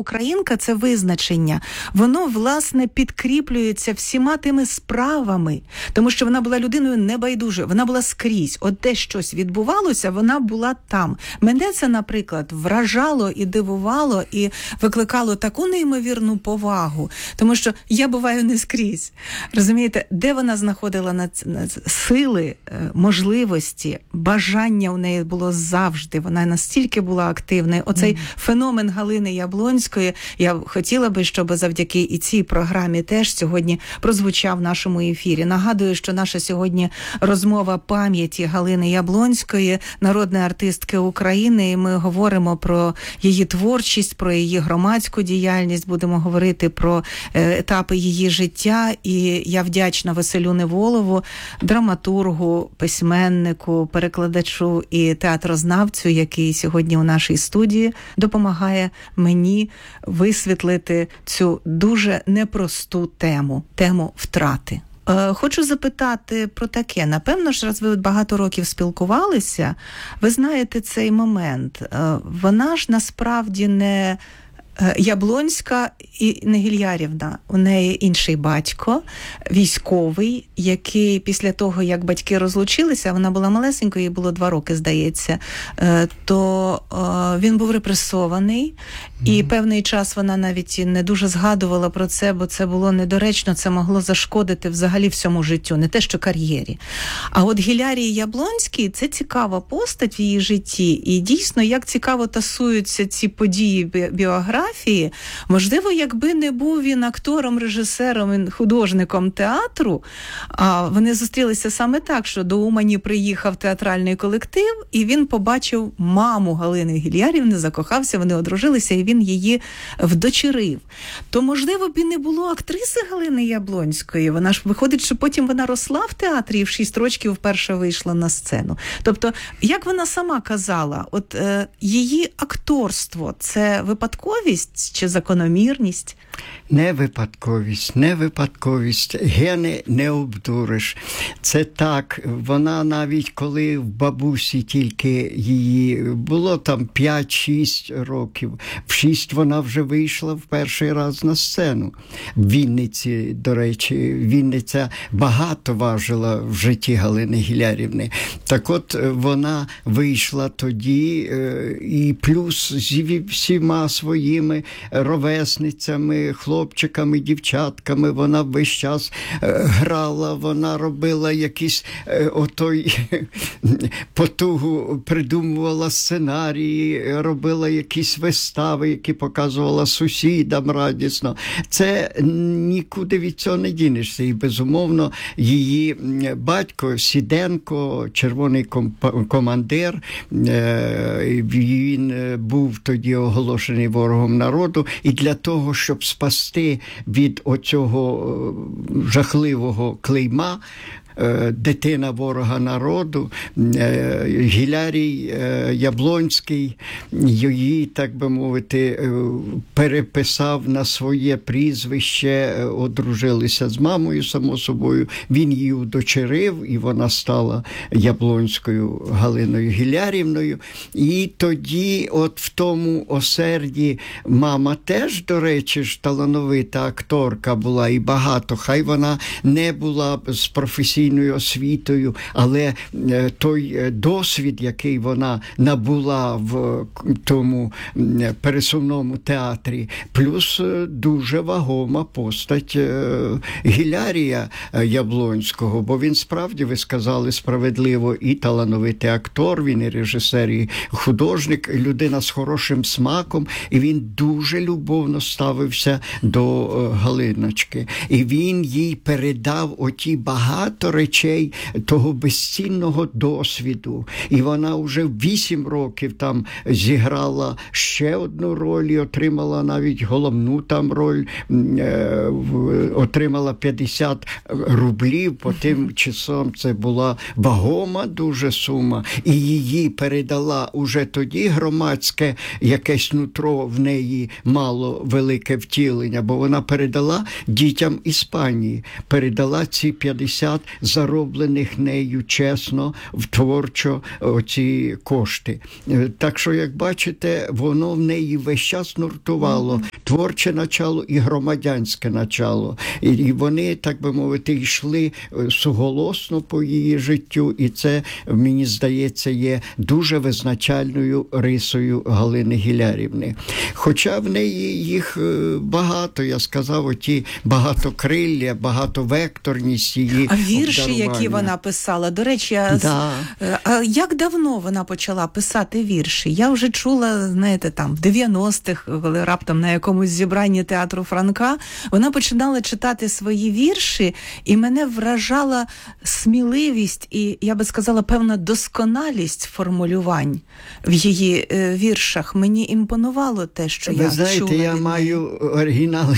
українка, це визначення, воно, власне, підкріплюється всіма тими справами, тому що вона була людиною небайдужою, вона була скрізь. От де щось відбувалося, вона була там. Мене це, наприклад, вражало і дивувало, і викликало таку неймовірну повагу, тому що я буваю не скрізь. Розумієте, де вона знаходила сили, можливості, бажання у неї було завжди, вона настільки була активною. Оцей феномен Галини Яблонської, я хотіла би, щоб завдяки і цій програмі теж сьогодні прозвучав в нашому ефірі. Нагадую, що наша сьогодні розмова пам'яті Галини Яблонської, народної артистки України, і ми говоримо про її творчість, про її громадську діяльність, будемо говорити про етапи її життя, і я вдячна Василю Неволову, драматургу, письменнику, перекладачу і театрознавцю, який сьогодні у нашій студії допомагає мені висвітлити цю дуже непросту тему втрати. Хочу запитати про таке. Напевно ж, раз ви багато років спілкувалися, ви знаєте цей момент. Вона ж насправді не Яблонська і не Гільярівна. У неї інший батько, військовий, який після того, як батьки розлучилися, вона була малесенькою, їй було 2 роки, здається, то він був репресований, і певний час вона навіть не дуже згадувала про це, бо це було недоречно, це могло зашкодити взагалі всьому життю, не те, що кар'єрі. А от Гілярії Яблонській – це цікава постать в її житті, і дійсно, як цікаво тасуються ці події біографії. Можливо, якби не був він актором, режисером, художником театру, а вони зустрілися саме так, що до Умані приїхав театральний колектив, і він побачив маму Галини Гілярівни, закохався, вони одружилися, і він її вдочерив. То, можливо, б і не було актриси Галини Яблонської. Вона ж, виходить, що потім вона росла в театрі і в 6 років вперше вийшла на сцену. Тобто, як вона сама казала, от її акторство – це випадковість чи закономірність? Не випадковість. Гени не обдуриш. Це так. Вона навіть коли в бабусі тільки її було там 5-6 років, в 6 вона вже вийшла в перший раз на сцену. В Вінниці, до речі, Вінниця багато важила в житті Галини Гілярівни. Так от вона вийшла тоді і плюс зі всіма своїми ровесницями, хлопчиками, дівчатками, вона весь час грала, вона робила якісь потугу, придумувала сценарії, робила якісь вистави, які показувала сусідам радісно. Це нікуди від цього не дінешся. І, безумовно, її батько Сіденко, червоний командир, він був тоді оголошений ворогом народу, і для того, щоб спасти від оцього жахливого клейма, дитина ворога народу, Гілярій Яблонський її, так би мовити, переписав на своє прізвище, одружилися з мамою, само собою, він її удочерив, і вона стала Яблонською Галиною Гілярівною. І тоді от в тому осерді мама теж, до речі, ж талановита акторка була, і багато, хай вона не була з професійною освітою, але той досвід, який вона набула в тому пересувному театрі, плюс дуже вагома постать Гілярія Яблонського, бо він справді, ви сказали справедливо, і талановитий актор, він і режисер, і художник, людина з хорошим смаком, і він дуже любовно ставився до Галиночки. І він їй передав оті багато речей того безцінного досвіду. І вона вже 8 років там зіграла ще одну роль і отримала навіть головну там роль, отримала 50 рублів, по тим часом це була вагома дуже сума, і її передала уже тоді громадське якесь нутро в неї мало велике втілення, бо вона передала дітям Іспанії, передала ці 50 зароблених нею чесно, творчо оці кошти. Так що, як бачите, воно в неї весь час нуртувало. Творче начало і громадянське начало. І вони, так би мовити, йшли суголосно по її життю, і це, мені здається, є дуже визначальною рисою Галини Гілярівни. Хоча в неї їх багато, я сказав, оті багатокрилля, багатовекторність її А вірші, обдарування. які вона писала, до речі, а як давно вона почала писати вірші? Я вже чула, знаєте, там, в 90-х, коли раптом на якомусь зібранні театру Франка, вона починала читати свої вірші, і мене вражала сміливість і, я би сказала, певна досконалість формулювань в її віршах. Мені імпонувало те, що я чула. Ви знаєте, я маю оригінали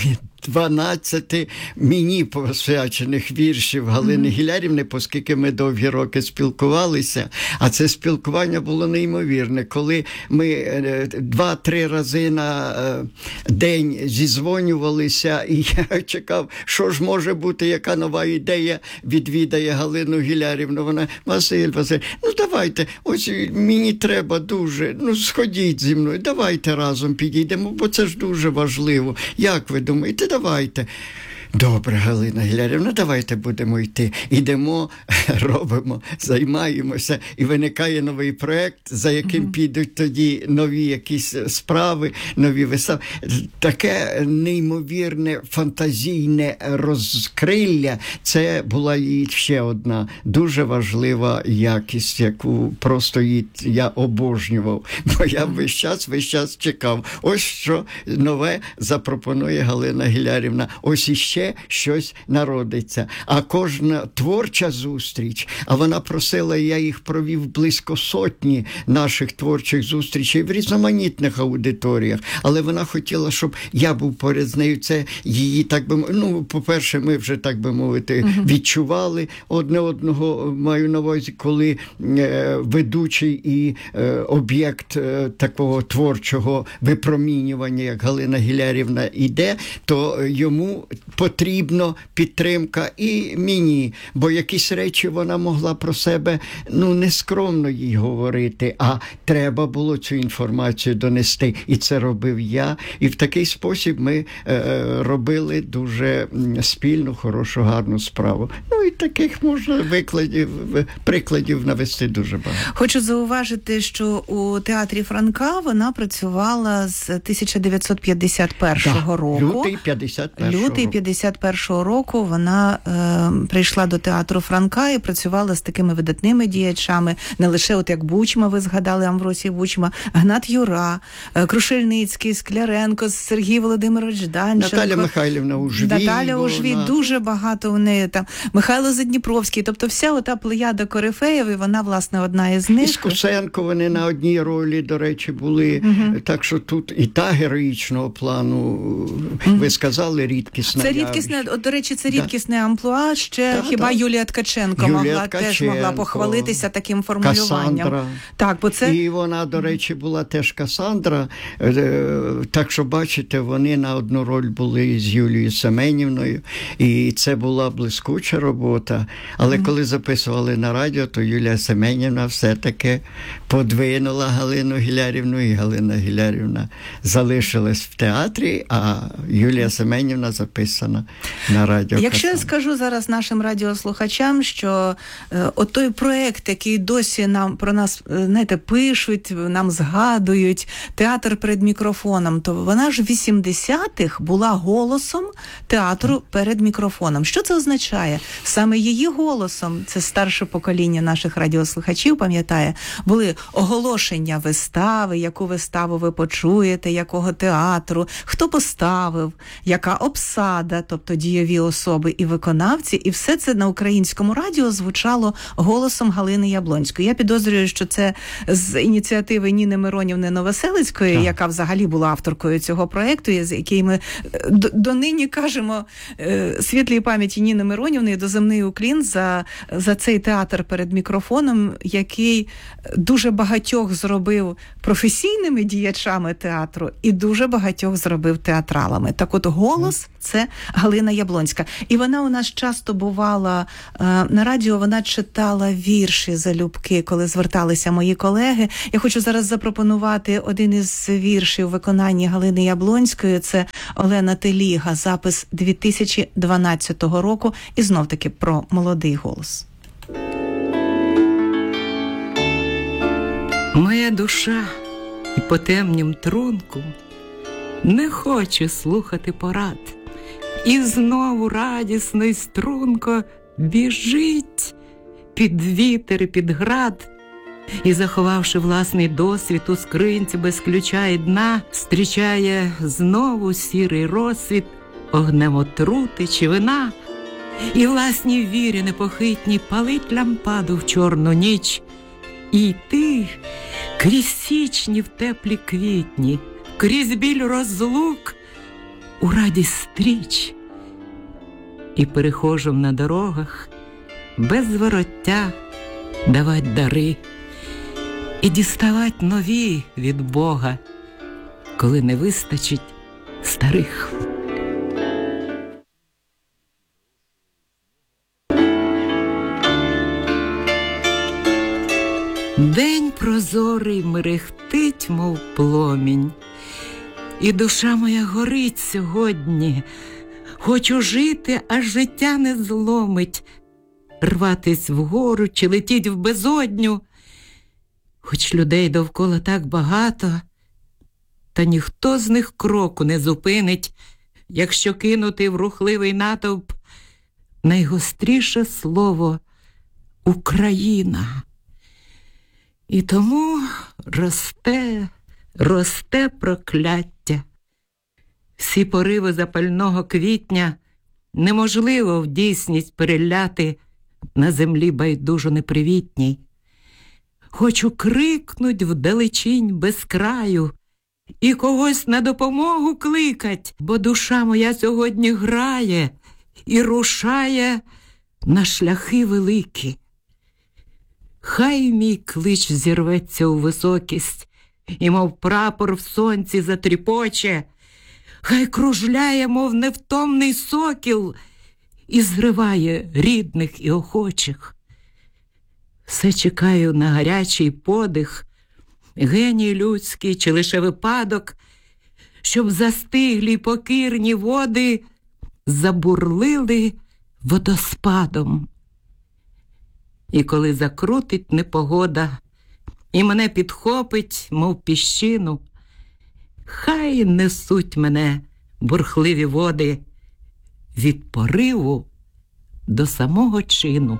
12 мені посвячених віршів Галини Гілярівни, оскільки ми довгі роки спілкувалися, а це спілкування було неймовірне. Коли ми 2-3 рази на день зізвонювалися, і я чекав, що ж може бути, яка нова ідея відвідає Галину Гілярівну. Вона: Василь, ну давайте, ось мені треба дуже, ну сходіть зі мною, давайте разом підійдемо, бо це ж дуже важливо. Як ви думаєте? Давайте. Добре, Галина Гілярівна, давайте будемо йти. Ідемо, робимо, займаємося, і виникає новий проєкт, за яким підуть тоді нові якісь справи, нові вистави. Таке неймовірне, фантазійне розкрилля, це була її ще одна дуже важлива якість, яку просто я обожнював. Бо я весь час чекав. Ось що нове запропонує Галина Гілярівна. Ось іще щось народиться. А кожна творча зустріч, а вона просила, я їх провів близько 100 наших творчих зустрічей в різноманітних аудиторіях, але вона хотіла, щоб я був поряд з нею. Це її, так би мовити, ну, по-перше, ми вже, так би мовити, відчували одне одного, маю на увазі, коли ведучий і об'єкт такого творчого випромінювання, як Галина Гілярівна, іде, то йому потрібна підтримка і мені, бо якісь речі вона могла про себе, ну, нескромно їй говорити, а треба було цю інформацію донести. І це робив я. І в такий спосіб ми робили дуже спільну, хорошу, гарну справу. Ну, і таких можна прикладів навести дуже багато. Хочу зауважити, що у театрі Франка вона працювала з 1951 року. Лютий 51-го року вона прийшла до театру Франка і працювала з такими видатними діячами, не лише от як Бучма, ви згадали Амвросій Бучма, Гнат Юра, Крушельницький, Скляренко, Сергій Володимирович Данченко. Наталя Михайлівна Ужвій. Наталя Ужвій, дуже багато у неї там. Михайло Задніпровський, тобто вся ота плеяда корифеїв, і вона, власне, одна із них. Іскусенко, вони на одній ролі, до речі, були. Так що тут і та героїчного плану, ви сказали, рідкісна. Це рідкісне, до речі, це рідкісне амплуа. Ще хіба Юлія Ткаченко теж могла похвалитися таким формулюванням. Касандра. Так, бо це... І вона, до речі, була теж Касандра. Так що, бачите, вони на одну роль були з Юлією Семенівною. І це була блискуча робота. Але коли записували на радіо, то Юлія Семенівна все-таки подвинула Галину Гілярівну, і Галина Гілярівна залишилась в театрі, а Юлія Семенівна записана на радіо. Якщо я скажу зараз нашим радіослухачам, що от той проект, який досі нам про нас, знаєте, пишуть, нам згадують, театр перед мікрофоном, то вона ж в 80-х була голосом театру перед мікрофоном. Що це означає? Саме її голосом, це старше покоління наших радіослухачів пам'ятає, були оголошення вистави, яку виставу ви почуєте, якого театру, хто поставив, яка обсада, тобто дієві особи і виконавці, і все це на українському радіо звучало голосом Галини Яблонської. Я підозрюю, що це з ініціативи Ніни Миронівни Новоселицької, яка взагалі була авторкою цього проєкту, з який ми донині кажемо світлій пам'яті Ніни Миронівни, доземний уклін за цей театр перед мікрофоном, який дуже багатьох зробив професійними діячами театру і дуже багатьох зробив театралами. Так от голос – це Галина Яблонська. І вона у нас часто бувала на радіо, вона читала вірші залюбки, коли зверталися мої колеги. Я хочу зараз запропонувати один із віршів виконання Галини Яблонської. Це Олена Теліга, запис 2012 року. І знов-таки про молодий голос. Моя душа і по темнім трунку не хоче слухати порад. І знову радісно й струнко біжить під вітер і під град. І, заховавши власний досвід у скринці без ключа і дна, зустрічає знову сірий розсвіт огнем отрути чи вина. І власній вірі непохитній палить лампаду в чорну ніч. І йти крізь січні в теплі квітні, крізь біль розлук у радість стріч. І перехожим на дорогах без вороття давать дари і діставать нові від Бога, коли не вистачить старих. День прозорий мерехтить, мов пломінь, і душа моя горить сьогодні. Хочу жити, а життя не зломить, рватись вгору чи летіть в безодню. Хоч людей довкола так багато, та ніхто з них кроку не зупинить, якщо кинути в рухливий натовп найгостріше слово «Україна». І тому росте прокляття. Всі пориви запального квітня неможливо в дійсність переляти на землі байдужо непривітній. Хочу крикнуть вдалечінь без краю і когось на допомогу кликать, бо душа моя сьогодні грає і рушає на шляхи великі. Хай мій клич зірветься у високість, і мов прапор в сонці затріпоче, хай кружляє, мов невтомний сокіл, і зриває рідних і охочих. Все чекаю на гарячий подих, геній людський чи лише випадок, щоб застиглі й покірні води забурлили водоспадом. І коли закрутить непогода, і мене підхопить, мов піщину, хай несуть мене бурхливі води від пориву до самого чину.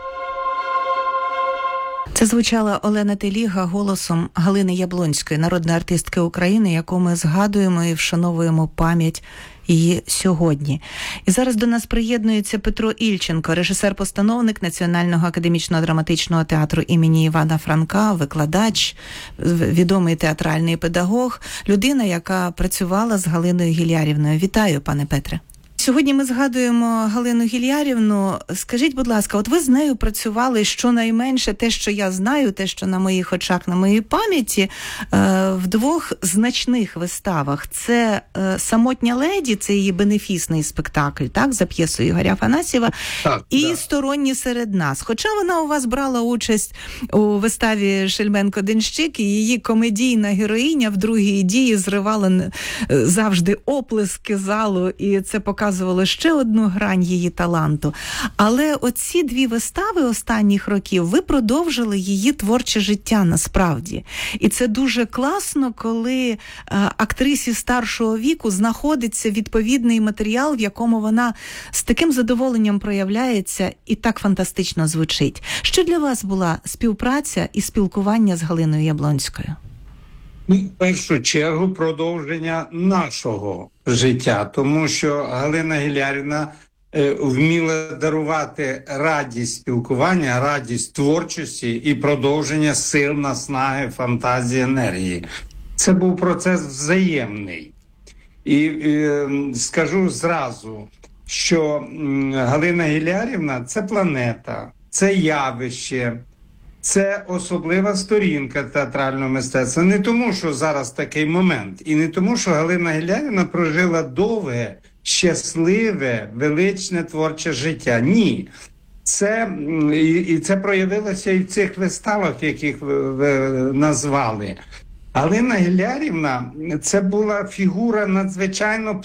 Це звучала Олена Теліга голосом Галини Яблонської, народної артистки України, яку ми згадуємо і вшановуємо пам'ять її сьогодні. І зараз до нас приєднується Петро Ільченко, режисер-постановник Національного академічного драматичного театру імені Івана Франка, викладач, відомий театральний педагог, людина, яка працювала з Галиною Гілярівною. Вітаю, пане Петре. Сьогодні ми згадуємо Галину Гілярівну. Скажіть, будь ласка, от ви з нею працювали щонайменше, те, що я знаю, те, що на моїх очах, на моїй пам'яті, в двох значних виставах. Це «Самотня леді», це її бенефісний спектакль, так, за п'єсою Ігоря Афанасьєва, і «Сторонні серед нас». Хоча вона у вас брала участь у виставі «Шельменко-Денщик», і її комедійна героїня в другій дії зривала завжди оплески залу, і це показувало ще одну грань її таланту. Але оці дві вистави останніх років, ви продовжили її творче життя насправді. І це дуже класно, коли актрисі старшого віку знаходиться відповідний матеріал, в якому вона з таким задоволенням проявляється і так фантастично звучить. Що для вас була співпраця і спілкування з Галиною Яблонською? В першу чергу продовження нашого життя, тому що Галина Гілярівна вміла дарувати радість спілкування, радість творчості і продовження сил, наснаги, фантазії, енергії. Це був процес взаємний. І скажу зразу, що Галина Гілярівна – це планета, це явище, це особлива сторінка театрального мистецтва. Не тому, що зараз такий момент, і не тому, що Галина Гілярівна прожила довге, щасливе, величне творче життя. Ні. Це проявилося і в цих виставах, яких ви назвали. Галина Гілярівна – це була фігура надзвичайно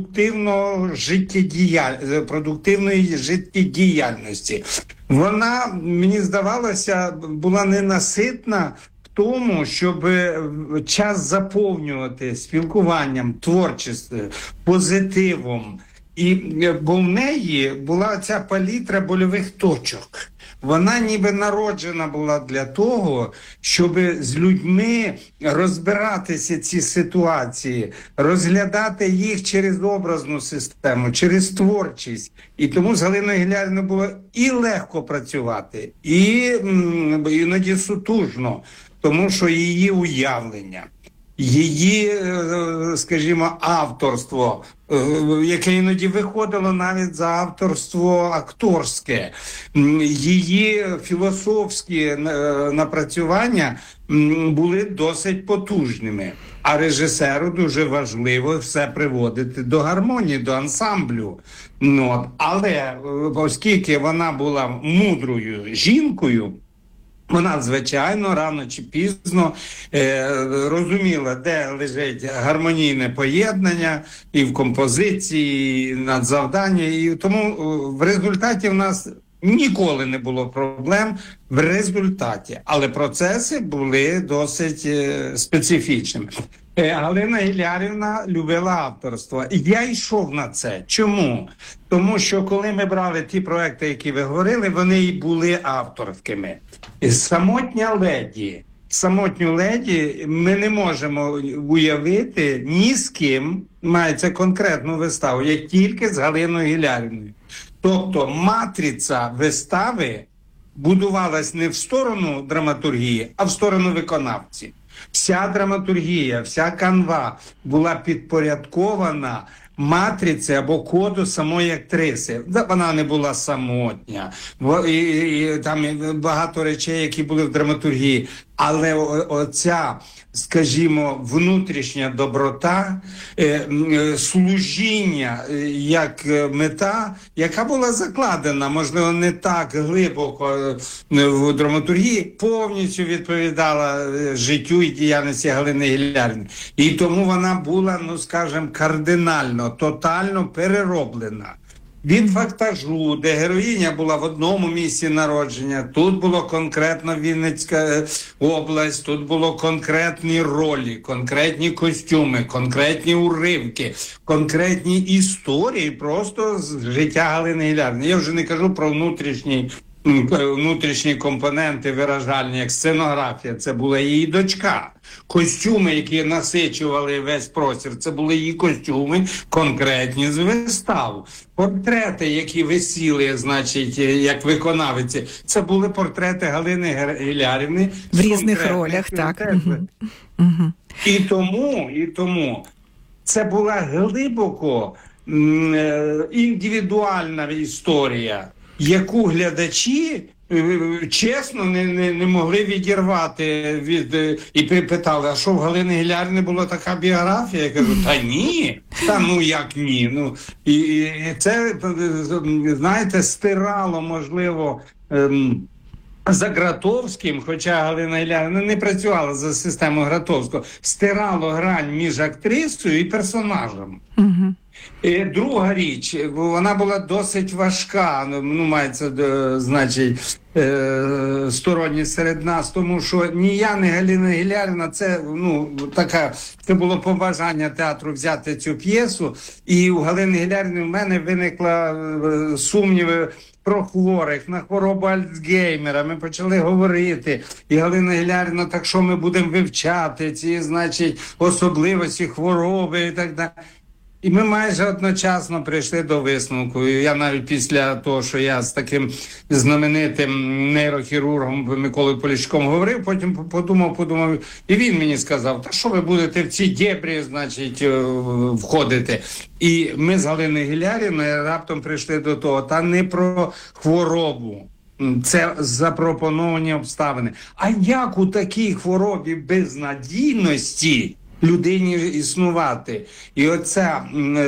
продуктивної життєдіяльності. Вона, мені здавалося, була ненаситна в тому, щоб час заповнювати спілкуванням, творчістю, позитивом. Бо в неї була ця палітра больових точок. Вона ніби народжена була для того, щоб з людьми розбиратися ці ситуації, розглядати їх через образну систему, через творчість. І тому з Галиною Гілярівною було і легко працювати, і іноді сутужно, тому що її уявлення, її, скажімо, авторство, яке іноді виходило навіть за авторство акторське, її філософські напрацювання були досить потужними. А режисеру дуже важливо все приводити до гармонії, до ансамблю. Але оскільки вона була мудрою жінкою, вона, звичайно, рано чи пізно розуміла, де лежить гармонійне поєднання і в композиції, і надзавдання. І тому в результаті в нас ніколи не було проблем в результаті. Але процеси були досить специфічними. Галина Гілярівна любила авторство. І я йшов на це. Чому? Тому що коли ми брали ті проекти, які ви говорили, вони і були авторськими. Самотню леді ми не можемо уявити ні з ким, мається конкретну виставу, як тільки з Галиною Гілярівною. Тобто матриця вистави будувалась не в сторону драматургії, а в сторону виконавців. Вся драматургія, вся канва була підпорядкована матриці або коду самої актриси. Вона не була самотня. І там багато речей, які були в драматургії. Але оця, скажімо, внутрішня доброта, служіння як мета, яка була закладена, можливо, не так глибоко в драматургії, повністю відповідала життю і діяльності Галини Гілярівни. І тому вона була, скажімо, кардинально, тотально перероблена. Від фактажу, де героїня була в одному місці народження, тут було конкретно Вінницька область, тут було конкретні ролі, конкретні костюми, конкретні уривки, конкретні історії просто з життя Галини Гілярівни. Я вже не кажу про внутрішні компоненти виражальні, як сценографія, це була її дочка. Костюми, які насичували весь простір, це були її костюми, конкретні з вистав. Портрети, які висіли, значить, як виконавиці, це були портрети Галини Гілярівни. В різних ролях, так. І тому це була глибоко індивідуальна історія, яку глядачі чесно не могли відірвати і питали, а що в Галини Гілярівни була така біографія? Я кажу, та ні, як ні. І це, знаєте, стирало, можливо, за Гратовським, хоча Галина Гілярівна не працювала за системою Гратовського, стирало грань між актрисою і персонажем. І друга річ, вона була досить важка, мається, значить, сторонні серед нас, тому що ні я, ні Галина Гілярівна, це було побажання театру взяти цю п'єсу, і у Галини Гілярівни в мене виникла сумніви про хворих, на хворобу Альцгеймера. Ми почали говорити, і Галина Гілярівна, так що ми будемо вивчати ці, значить, особливості хвороби і так далі. І ми майже одночасно прийшли до висновку. І я навіть після того, що я з таким знаменитим нейрохірургом Миколою Поліщуком говорив, потім подумав, і він мені сказав, та що ви будете в ці дєбрі, значить, входити. І ми з Галиною Гілярівною раптом прийшли до того, та не про хворобу. Це запропоновані обставини. А як у такій хворобі безнадійності людині існувати. І оця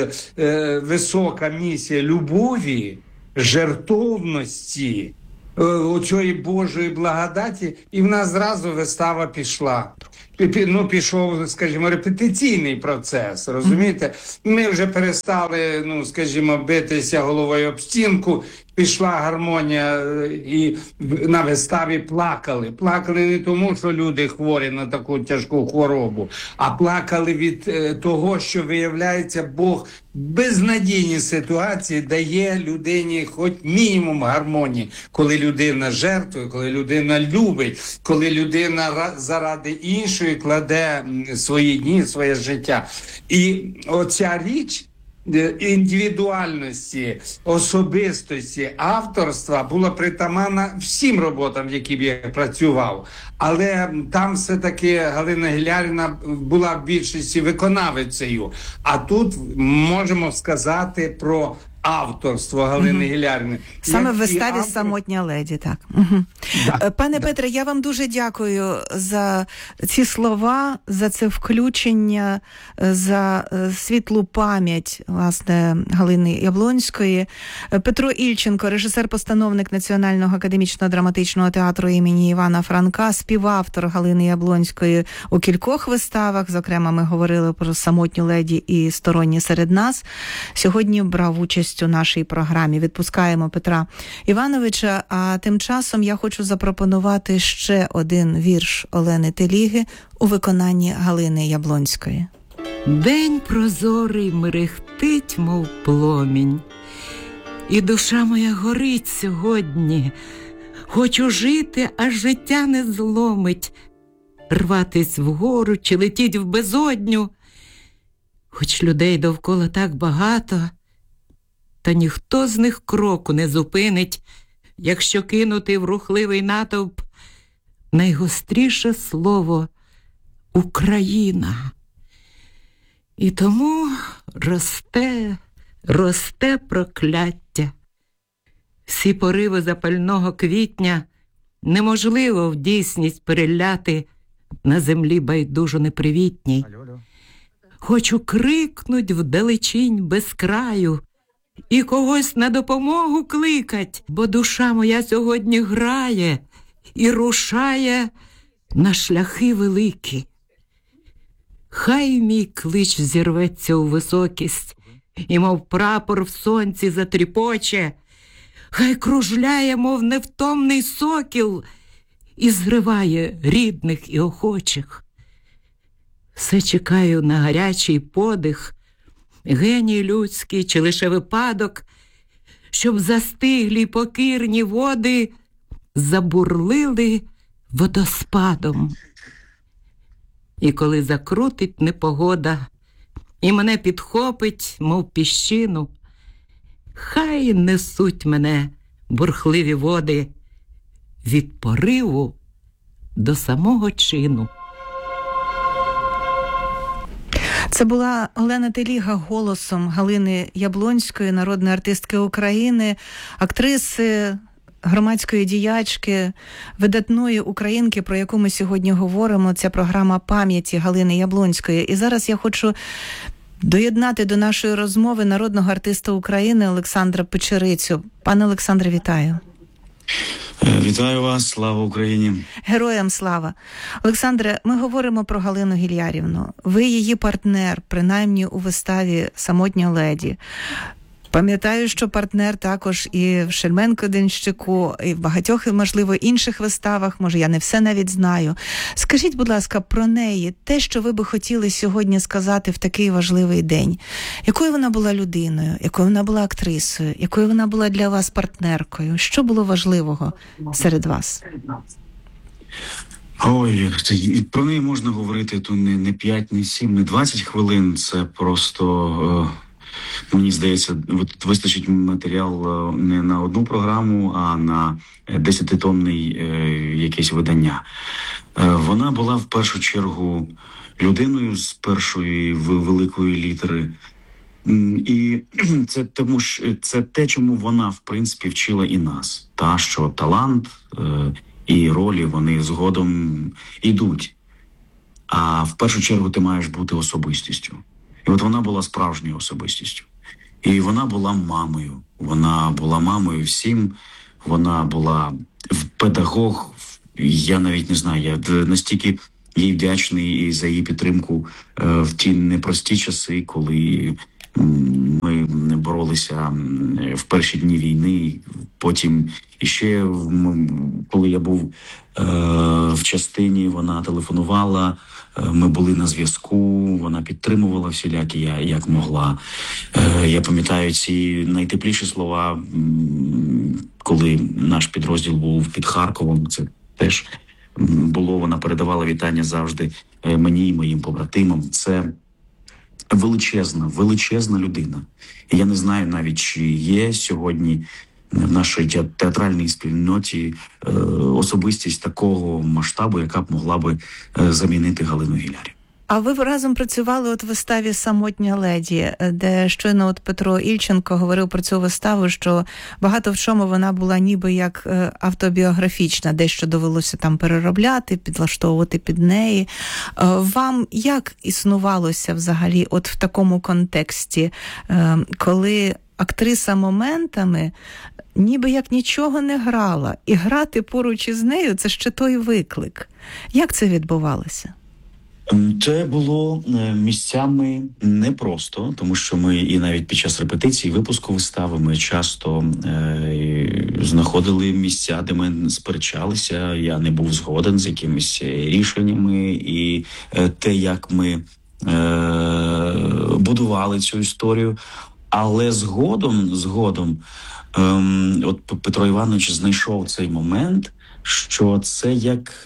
висока місія любові, жертовності, оцієї Божої благодаті, і в нас зразу вистава пішла. Пішов, скажімо, репетиційний процес, розумієте? Ми вже перестали, скажімо, битися головою об стінку, пішла гармонія, і на виставі плакали. Плакали не тому, що люди хворі на таку тяжку хворобу, а плакали від того, що, виявляється, Бог в безнадійній ситуації дає людині хоч мінімум гармонії, коли людина жертвує, коли людина любить, коли людина заради іншої кладе свої дні, своє життя. І оця річ індивідуальності, особистості, авторства була притаманна всім роботам, в яких я працював. Але там все-таки Галина Гілярівна була в більшості виконавицею. А тут можемо сказати про авторство Галини Гілярівни. Саме в виставі «Самотня леді», так. Пане Петре, я вам дуже дякую за ці слова, за це включення, за світлу пам'ять, власне, Галини Яблонської. Петро Ільченко, режисер-постановник Національного академічного драматичного театру імені Івана Франка, співавтор Галини Яблонської у кількох виставах, зокрема, ми говорили про «Самотню леді» і «Сторонні серед нас», сьогодні брав участь у нашій програмі. Відпускаємо Петра Івановича, а тим часом я хочу запропонувати ще один вірш Олени Теліги у виконанні Галини Яблонської. День прозорий мерехтить, мов пломінь, і душа моя горить сьогодні. Хочу жити, а життя не зломить, рватись вгору чи летіть в безодню. Хоч людей довкола так багато, та ніхто з них кроку не зупинить, якщо кинути в рухливий натовп найгостріше слово «Україна». І тому росте прокляття. Всі пориви запального квітня неможливо в дійсність переляти на землі байдужо непривітній. Хочу крикнуть вдалечінь без краю і когось на допомогу кликать, бо душа моя сьогодні грає і рушає на шляхи великі. Хай мій клич зірветься у високість, і мов прапор в сонці затріпоче, хай кружляє, мов невтомний сокіл, і зриває рідних і охочих. Все чекаю на гарячий подих, геній людський чи лише випадок, щоб застиглі покірні води забурлили водоспадом. І коли закрутить непогода і мене підхопить, мов піщину, хай несуть мене бурхливі води від пориву до самого чину. Це була Олена Теліга голосом Галини Яблонської, народної артистки України, актриси, громадської діячки, видатної українки, про яку ми сьогодні говоримо. Ця програма пам'яті Галини Яблонської. І зараз я хочу доєднати до нашої розмови народного артиста України Олександра Печерицю. Пане Олександре, вітаю. Вітаю вас, слава Україні. Героям слава. Олександре, ми говоримо про Галину Гілярівну. Ви її партнер, принаймні у виставі «Самотня леді». Пам'ятаю, що партнер також і в Шельменко-Денщику, і в багатьох, можливо, інших виставах, може, я не все навіть знаю. Скажіть, будь ласка, про неї, те, що ви би хотіли сьогодні сказати в такий важливий день. Якою вона була людиною, якою вона була актрисою, якою вона була для вас партнеркою? Що було важливого серед вас? Ой, про неї можна говорити то не 5, не 7, не 20 хвилин. Це просто... Мені здається, вистачить матеріал не на одну програму, а на 10-томний якесь видання. Вона була в першу чергу людиною з першої великої літери. І це те, чому вона, в принципі, вчила і нас. Та, що талант і ролі, вони згодом ідуть. А в першу чергу ти маєш бути особистістю. І от вона була справжньою особистістю. І вона була мамою. Вона була мамою всім. Вона була педагог. Я навіть не знаю, я настільки їй вдячний і за її підтримку в ті непрості часи, коли ми боролися в перші дні війни. Потім іще, коли я був в частині, вона телефонувала, ми були на зв'язку, вона підтримувала всілякі, як могла. Я пам'ятаю ці найтепліші слова, коли наш підрозділ був під Харковом. Це теж було, вона передавала вітання завжди мені і моїм побратимам. Це величезна людина. І я не знаю навіть, чи є сьогодні в нашій театральній спільноті особистість такого масштабу, яка б могла би замінити Галину Гілярів. А ви разом працювали от в виставі «Самотня леді», де щойно от Петро Ільченко говорив про цю виставу, що багато в чому вона була ніби як автобіографічна, дещо довелося там переробляти, підлаштовувати під неї. Вам як існувалося взагалі от в такому контексті, коли актриса моментами ніби як нічого не грала, і грати поруч із нею – це ще той виклик. Як це відбувалося? Це було місцями непросто, тому що ми і навіть під час репетиції, випуску вистави ми часто знаходили місця, де ми сперечалися. Я не був згоден з якимись рішеннями, і те, як ми будували цю історію. Але згодом от Петро Іванович знайшов цей момент, що це як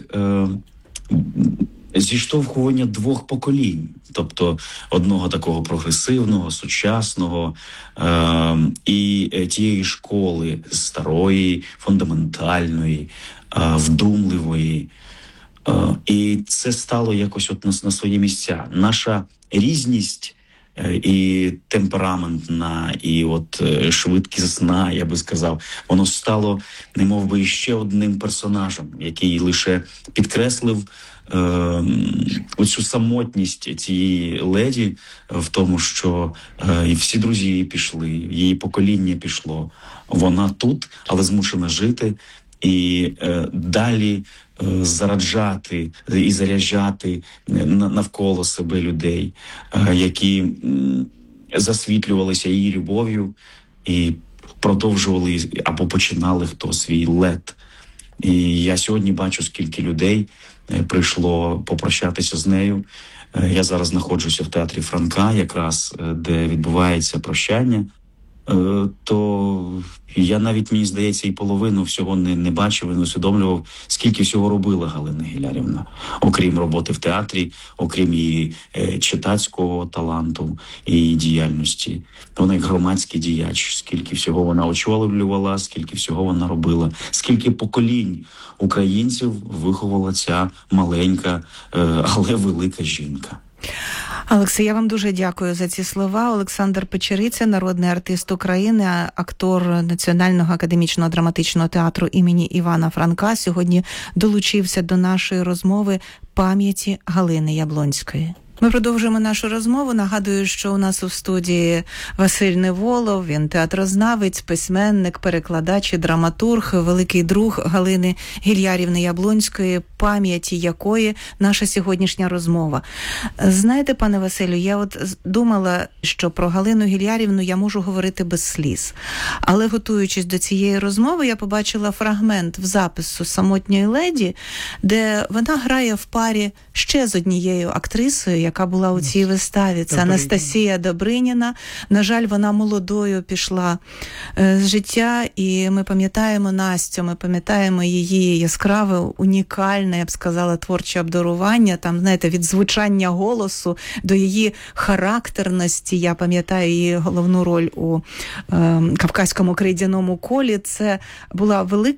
зіштовхування двох поколінь, тобто одного такого прогресивного, сучасного і тієї школи старої, фундаментальної, вдумливої. І це стало якось от на свої місця. Наша різність і темпераментна, і от швидкісна, я би сказав, воно стало немов би ще одним персонажем, який лише підкреслив оцю самотність цієї леді в тому, що всі друзі її пішли, її покоління пішло. Вона тут, але змушена жити і далі зараджати і заряджати навколо себе людей, які засвітлювалися її любов'ю і продовжували або починали хто свій лед. І я сьогодні бачу, скільки людей прийшло попрощатися з нею. Я зараз знаходжуся в театрі Франка, якраз де відбувається прощання. То я навіть, мені здається, і половину всього не бачив і не усвідомлював, скільки всього робила Галина Гілярівна. Окрім роботи в театрі, окрім її читацького таланту і її діяльності. Вона як громадський діяч, скільки всього вона очолювала, скільки всього вона робила, скільки поколінь українців виховала ця маленька, але велика жінка. Олексій, я вам дуже дякую за ці слова. Олександр Печериця, народний артист України, актор Національного академічного драматичного театру імені Івана Франка, сьогодні долучився до нашої розмови пам'яті Галини Яблонської. Ми продовжуємо нашу розмову. Нагадую, що у нас у студії Василь Неволов, він театрознавець, письменник, перекладач і драматург, великий друг Галини Гілярівни Яблонської, пам'яті якої наша сьогоднішня розмова. Знаєте, пане Василю, я от думала, що про Галину Гілярівну я можу говорити без сліз. Але готуючись до цієї розмови, я побачила фрагмент в запису «Самотньої леді», де вона грає в парі ще з однією актрисою, яка була у цій виставі. Це Анастасія Добриніна. На жаль, вона молодою пішла з життя, і ми пам'ятаємо Настю, ми пам'ятаємо її яскраве, унікальне, я б сказала, творче обдарування, там, знаєте, від звучання голосу до її характерності. Я пам'ятаю її головну роль у «Кавказькому крейдяному колі». Це була велика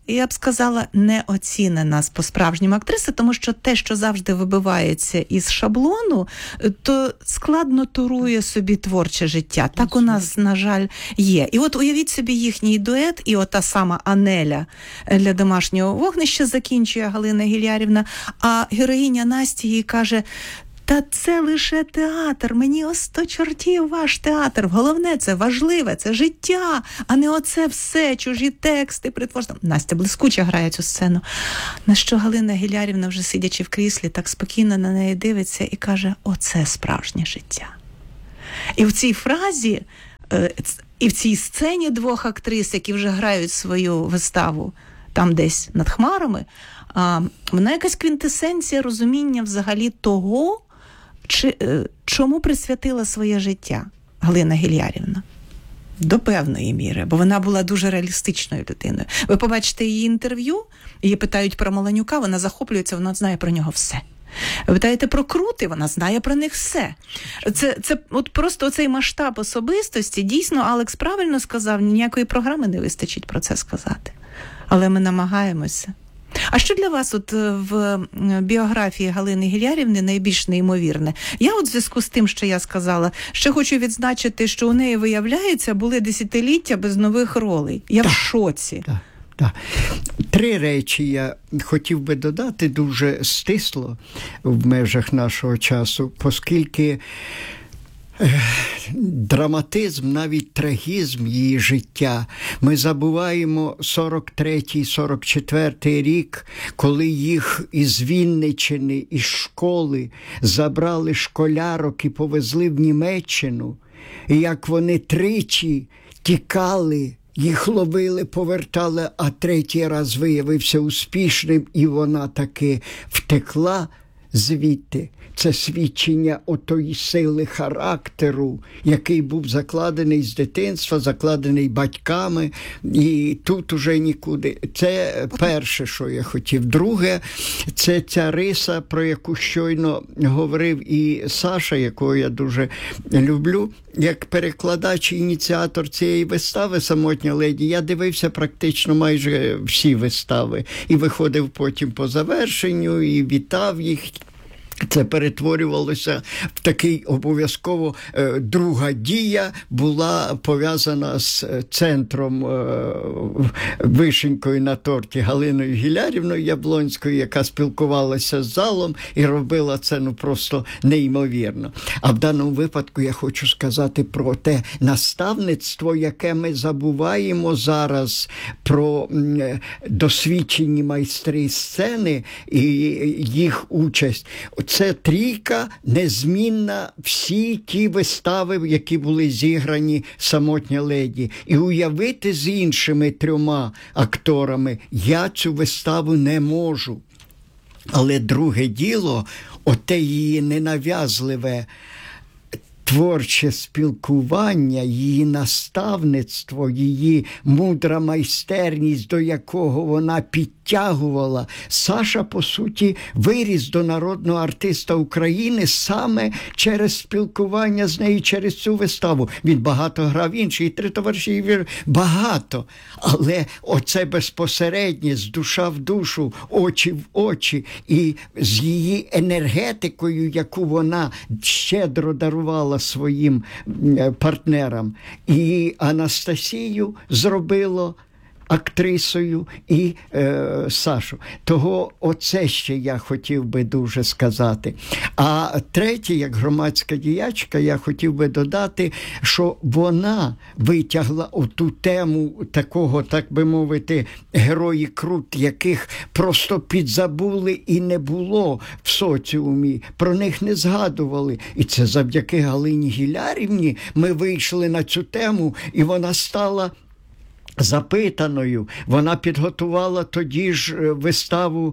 я б сказала, неоцінена по-справжньому актриса, тому що те, що завжди вибивається із шаблону, то складно турує собі творче життя. Так у нас, на жаль, є. І от уявіть собі їхній дует, і ота сама Анеля для домашнього вогнища закінчує Галина Гілярівна, а героїня Насті їй каже: та це лише театр, мені о 100 чортів ваш театр. Головне, це важливе, це життя, а не оце все, чужі тексти, притворство. Настя блискуче грає цю сцену. На що Галина Гілярівна, вже сидячи в кріслі, так спокійно на неї дивиться і каже: оце справжнє життя. І в цій фразі, і в цій сцені двох актрис, які вже грають свою виставу там десь над хмарами, вона якась квінтесенція розуміння взагалі того, чому присвятила своє життя Галина Гілярівна. До певної міри, бо вона була дуже реалістичною людиною. Ви побачите її інтерв'ю, її питають про Маланюка, вона захоплюється, вона знає про нього все. Ви питаєте про Крути, вона знає про них все. Це от просто оцей масштаб особистості, дійсно, Алекс правильно сказав, ніякої програми не вистачить про це сказати. Але ми намагаємося. А що для вас от в біографії Галини Гілярівни найбільш неймовірне? Я от в зв'язку з тим, що я сказала, ще хочу відзначити, що у неї, виявляється, були десятиліття без нових ролей. Я в шоці. Так. 3 речі я хотів би додати дуже стисло в межах нашого часу, оскільки драматизм, навіть трагізм її життя. Ми забуваємо 43-44 рік, коли їх із Вінниччини, із школи забрали школярок і повезли в Німеччину. І як вони 3 тікали, їх ловили, повертали, а 3-й раз виявився успішним, і вона таки втекла звідти. Це свідчення отої сили характеру, який був закладений з дитинства, закладений батьками, і тут уже нікуди. Це перше, що я хотів. Друге, це ця риса, про яку щойно говорив і Саша, якого я дуже люблю. Як перекладач і ініціатор цієї вистави «Самотня леді», я дивився практично майже всі вистави. І виходив потім по завершенню, і вітав їх. Це перетворювалося в такий обов'язково друга дія була пов'язана з центром вишенькою на торті Галиною Гілярівною Яблонською, яка спілкувалася з залом і робила це просто неймовірно. А в даному випадку я хочу сказати про те наставництво, яке ми забуваємо зараз, про досвідчені майстри сцени і їх участь. Це трійка незмінна, всі ті вистави, які були зіграні «Самотня леді». І уявити з іншими 3 акторами я цю виставу не можу. Але друге діло, оте її ненав'язливе творче спілкування, її наставництво, її мудра майстерність, до якого вона підтягувала. Саша, по суті, виріс до народного артиста України саме через спілкування з нею, через цю виставу. Він багато грав інші, і 3 товариші, багато. Але оце безпосередність, душа в душу, очі в очі, і з її енергетикою, яку вона щедро дарувала своїм партнерам. І Анастасію зробило актрисою і Сашу. Того оце ще я хотів би дуже сказати. А третє, як громадська діячка, я хотів би додати, що вона витягла оту тему такого, так би мовити, герої Крут, яких просто підзабули і не було в соціумі. Про них не згадували. І це завдяки Галині Гілярівні ми вийшли на цю тему, і вона стала запитаною. Вона підготувала тоді ж виставу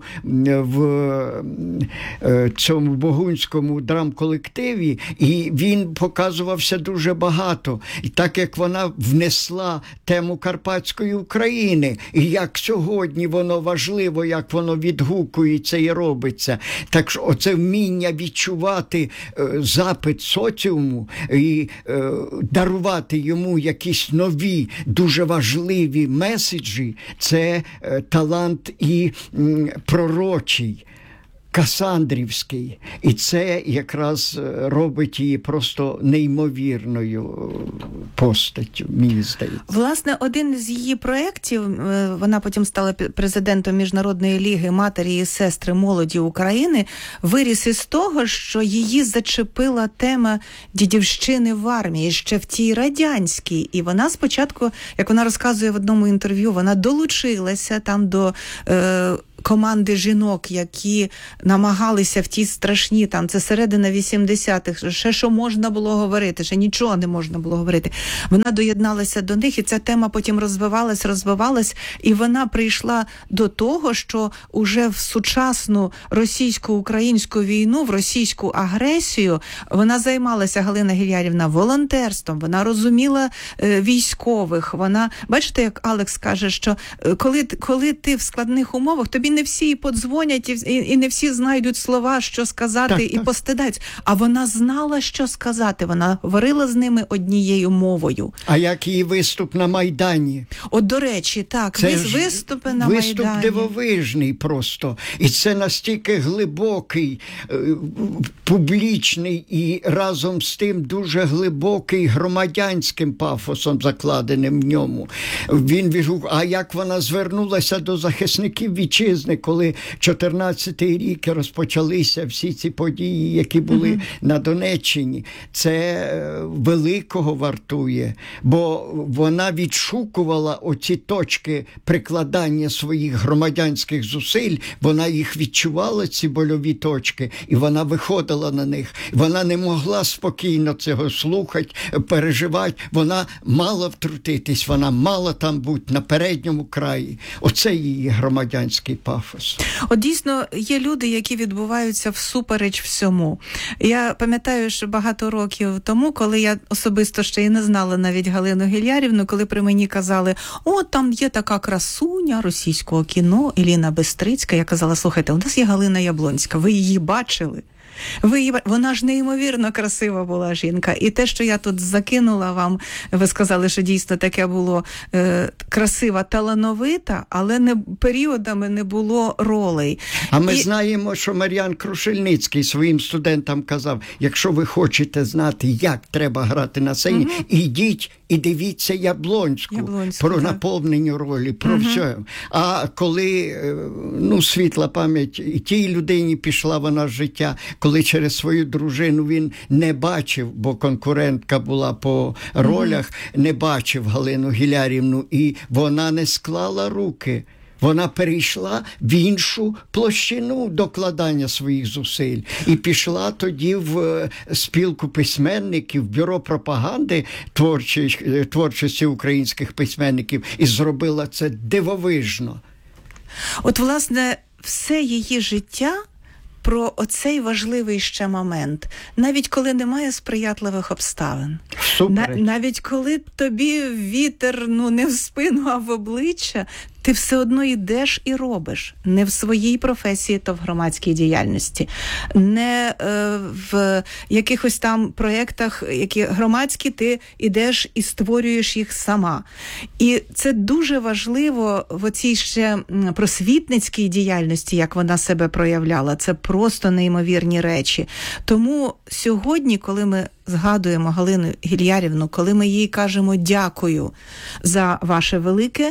в цьому богунському драмколективі, і він показувався дуже багато. І так як вона внесла тему Карпатської України, і як сьогодні воно важливо, як воно відгукується і робиться. Так що оце вміння відчувати запит соціуму і дарувати йому якісь нові, дуже важливі важливі меседжі – це талант і пророчий, касандрівський. І це якраз робить її просто неймовірною постаттю, мені здається. Власне, один з її проєктів, вона потім стала президентом Міжнародної ліги матері і сестри молоді України, виріс із того, що її зачепила тема дідівщини в армії, ще в тій радянській. І вона спочатку, як вона розказує в одному інтерв'ю, вона долучилася там до команди жінок, які намагалися в ті страшні, там, це середина 80-х, ще що можна було говорити, ще нічого не можна було говорити. Вона доєдналася до них, і ця тема потім розвивалась, і вона прийшла до того, що уже в сучасну російсько-українську війну, в російську агресію, вона займалася, Галина Гілярівна, волонтерством, вона розуміла військових, вона, бачите, як Алекс каже, що коли ти в складних умовах, тобі не всі подзвонять і не всі знайдуть слова, що сказати, і постидаються. А вона знала, що сказати. Вона говорила з ними однією мовою. А як її виступ на Майдані? От, до речі, так, виступи на виступ Майдані. дивовижний просто. І це настільки глибокий, публічний і разом з тим дуже глибокий громадянським пафосом закладеним в ньому. Він відгукнув, а як вона звернулася до захисників вітчизни, коли 14-й рік розпочалися всі ці події, які були на Донеччині. Це великого вартує, бо вона відшукувала оці точки прикладання своїх громадянських зусиль, вона їх відчувала, ці больові точки, і вона виходила на них. Вона не могла спокійно цього слухати, переживати, вона мала втрутитись, вона мала там бути на передньому краї. Оце її громадянський пафос. От дійсно є люди, які відбуваються всупереч всьому. Я пам'ятаю, що багато років тому, коли я особисто ще й не знала навіть Галину Гілярівну, коли при мені казали, о, там є така красуня російського кіно, Еліна Бестрицька, я казала, слухайте, у нас є Галина Яблонська, ви її бачили? Вона ж неймовірно красива була жінка. І те, що я тут закинула вам, ви сказали, що дійсно таке було красива, талановита, але періодами не було ролей. А ми знаємо, що Мар'ян Крушельницький своїм студентам казав, якщо ви хочете знати, як треба грати на сцені, ідіть і дивіться Яблонську про наповнення ролі, про все. А коли, світла пам'ять, і тій людині пішла вона з життя, коли через свою дружину він не бачив, бо конкурентка була по ролях, не бачив Галину Гілярівну, і вона не склала руки. Вона перейшла в іншу площину докладання своїх зусиль. І пішла тоді в спілку письменників, бюро пропаганди творчості українських письменників, і зробила це дивовижно. От, власне, все її життя про оцей важливий ще момент. Навіть коли немає сприятливих обставин. Навіть коли тобі вітер, не в спину, а в обличчя, ти все одно йдеш і робиш. Не в своїй професії, то в громадській діяльності. Не в якихось там проєктах, які громадські, ти йдеш і створюєш їх сама. І це дуже важливо в оцій ще просвітницькій діяльності, як вона себе проявляла. Це просто неймовірні речі. Тому сьогодні, коли ми згадуємо Галину Гілярівну, коли ми їй кажемо дякую за ваше велике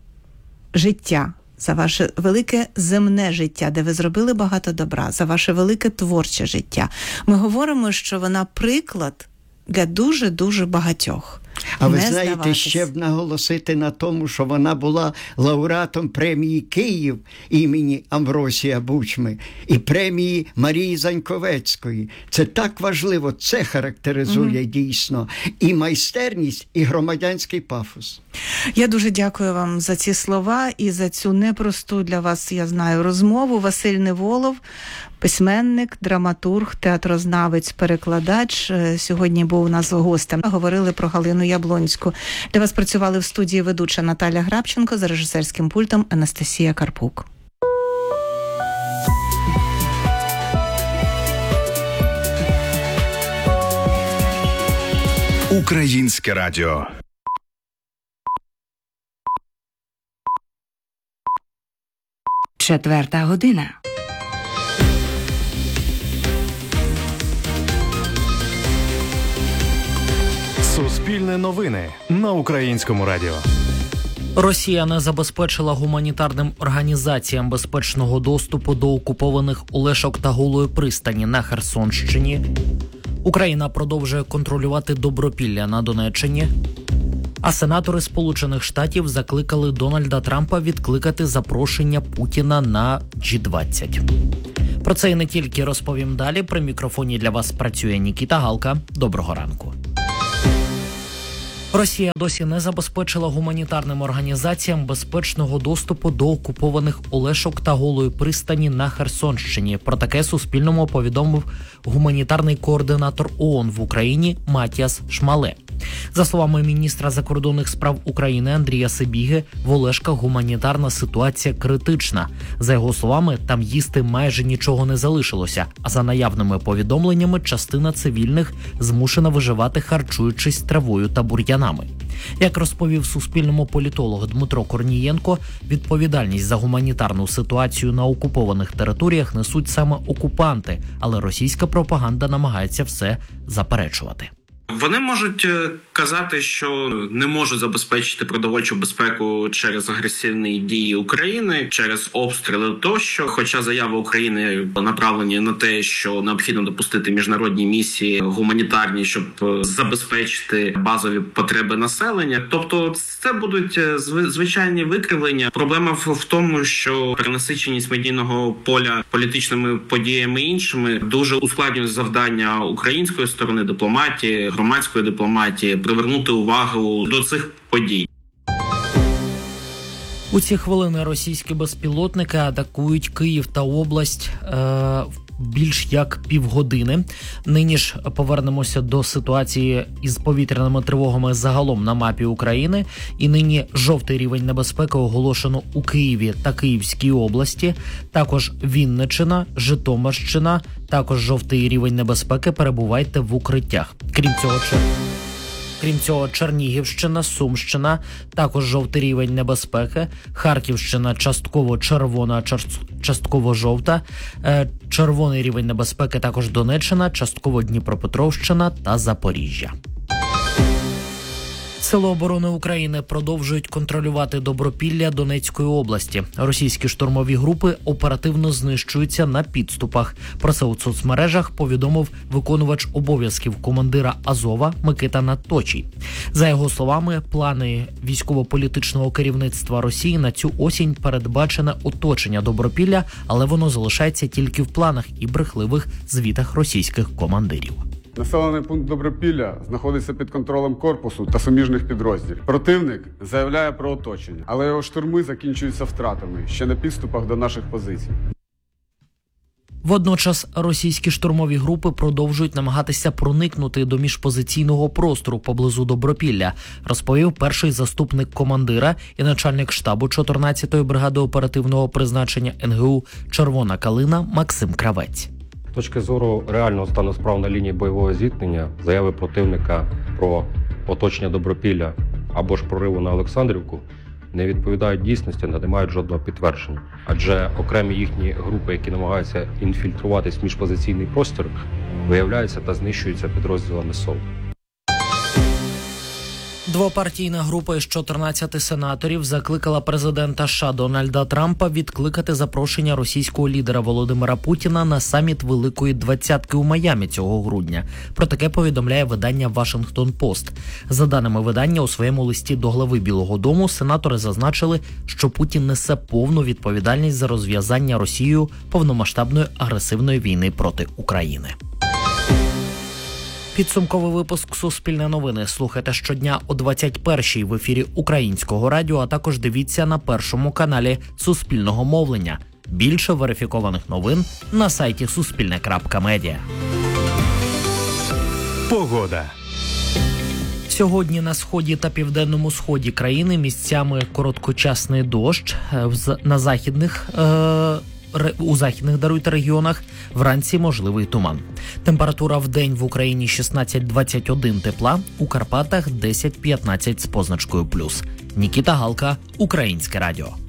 життя, за ваше велике земне життя, де ви зробили багато добра, за ваше велике творче життя. Ми говоримо, що вона приклад для дуже-дуже багатьох. А ви знаєте, ще б наголосити на тому, що вона була лауреатом премії «Київ» імені Амвросія Бучми і премії Марії Заньковецької. Це так важливо, це характеризує дійсно і майстерність, і громадянський пафос. Я дуже дякую вам за ці слова і за цю непросту для вас, я знаю, розмову. Василь Неволов, письменник, драматург, театрознавець, перекладач. Сьогодні був у нас гостем. Говорили про Галину Яблонську. Для вас працювали в студії ведуча Наталя Грабченко, за режисерським пультом Анастасія Карпук. Українське радіо. 4 година. Суспільне новини на Українському радіо. Росія не забезпечила гуманітарним організаціям безпечного доступу до окупованих Олешок та Голої пристані на Херсонщині. Україна продовжує контролювати Добропілля на Донеччині. А сенатори Сполучених Штатів закликали Дональда Трампа відкликати запрошення Путіна на G20. Про це і не тільки розповім далі. При мікрофоні для вас працює Нікіта Галка. Доброго ранку. Росія досі не забезпечила гуманітарним організаціям безпечного доступу до окупованих Олешок та Голої пристані на Херсонщині. Про таке Суспільному повідомив гуманітарний координатор ООН в Україні Матіас Шмале. За словами міністра закордонних справ України Андрія Сибіги, в Олешках гуманітарна ситуація критична. За його словами, там їсти майже нічого не залишилося, а за наявними повідомленнями, частина цивільних змушена виживати, харчуючись травою та бур'янами. Як розповів Суспільному політолог Дмитро Корнієнко, відповідальність за гуманітарну ситуацію на окупованих територіях несуть саме окупанти, але російська пропаганда намагається все заперечувати. Вони можуть казати, що не можуть забезпечити продовольчу безпеку через агресивні дії України, через обстріли тощо. Хоча заяви України направлені на те, що необхідно допустити міжнародні місії гуманітарні, щоб забезпечити базові потреби населення. Тобто це будуть звичайні викривлення. Проблема в тому, що перенасиченість медійного поля політичними подіями іншими дуже ускладнює завдання української сторони, дипломатії, громадської дипломатії, привернути увагу до цих подій. У ці хвилини російські безпілотники атакують Київ та область більш як півгодини. Нині ж повернемося до ситуації із повітряними тривогами загалом на мапі України. І нині жовтий рівень небезпеки оголошено у Києві та Київській області. Також Вінниччина, Житомирщина, також жовтий рівень небезпеки, перебувайте в укриттях. Крім цього, Чернігівщина, Сумщина, також жовтий рівень небезпеки, Харківщина частково червона, частково жовта, червоний рівень небезпеки також Донеччина, частково Дніпропетровщина та Запоріжжя. Сили оборони України продовжують контролювати Добропілля Донецької області. Російські штурмові групи оперативно знищуються на підступах. Про це у соцмережах повідомив виконувач обов'язків командира Азова Микита Надточій. За його словами, плани військово-політичного керівництва Росії на цю осінь передбачене оточення Добропілля, але воно залишається тільки в планах і брехливих звітах російських командирів. Населений пункт Добропілля знаходиться під контролем корпусу та суміжних підрозділів. Противник заявляє про оточення, але його штурми закінчуються втратами ще на підступах до наших позицій. Водночас російські штурмові групи продовжують намагатися проникнути до міжпозиційного простору поблизу Добропілля, розповів перший заступник командира і начальник штабу 14-ї бригади оперативного призначення НГУ «Червона калина» Максим Кравець. З точки зору реального стану справ на лінії бойового зіткнення, заяви противника про оточення Добропілля або ж прориву на Олександрівку не відповідають дійсності, не мають жодного підтвердження. Адже окремі їхні групи, які намагаються інфільтруватись в міжпозиційний простір, виявляються та знищуються підрозділами СОВ. Двопартійна група із 14 сенаторів закликала президента США Дональда Трампа відкликати запрошення російського лідера Володимира Путіна на саміт Великої Двадцятки у Майамі цього грудня. Про таке повідомляє видання «Вашингтон-Пост». За даними видання, у своєму листі до глави Білого дому сенатори зазначили, що Путін несе повну відповідальність за розв'язання Росією повномасштабної агресивної війни проти України. Підсумковий випуск «Суспільне новини» слухайте щодня о 21-й в ефірі Українського радіо, а також дивіться на першому каналі Суспільного мовлення. Більше верифікованих новин на сайті Суспільне.Медіа. Погода. Сьогодні на сході та південному сході країни місцями короткочасний дощ, у західних регіонах вранці можливий туман. Температура в день в Україні 16-21 тепла, у Карпатах 10-15 з позначкою плюс. Нікіта Галка, Українське радіо.